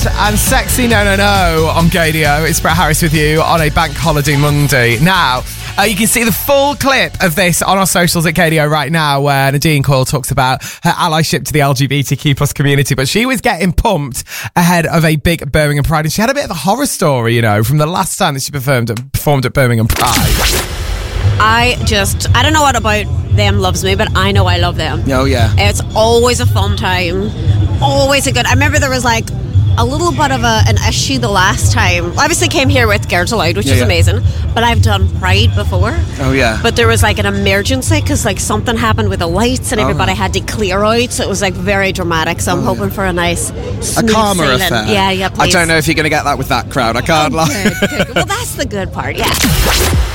and Sexy No No No on Gadio. It's Brett Harris with you on a bank holiday Monday. Now, you can see the full clip of this on our socials at Gadio right now, where Nadine Coyle talks about her allyship to the LGBTQ plus community, but she was getting pumped ahead of a big Birmingham Pride, and she had a bit of a horror story, you know, from the last time that she performed at Birmingham Pride. I don't know what about them loves me, but I know I love them. Oh, yeah. It's always a fun time. Always a good... I remember there was like a little bit of an issue the last time. I obviously came here with Girls Aloud, which is amazing, but I've done Pride before. Oh, yeah. But there was like an emergency because like something happened with the lights and everybody had to clear out, so it was like very dramatic. So I'm hoping for a nice smooth calmer sailing. affair. Yeah, please. I don't know if you're going to get that with that crowd. I can't lie. Good. Well, that's the good part, yeah.